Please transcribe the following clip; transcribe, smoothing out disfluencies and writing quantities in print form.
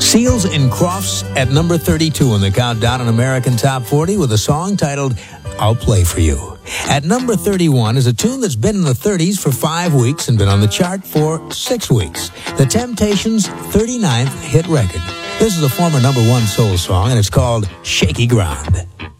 Seals and Crofts at number 32 on the Countdown on American Top 40 with a song titled I'll Play For You. At number 31 is a tune that's been in the 30s for 5 weeks and been on the chart for 6 weeks. The Temptations' 39th hit record. This is a former number 1 soul song, and it's called Shaky Ground.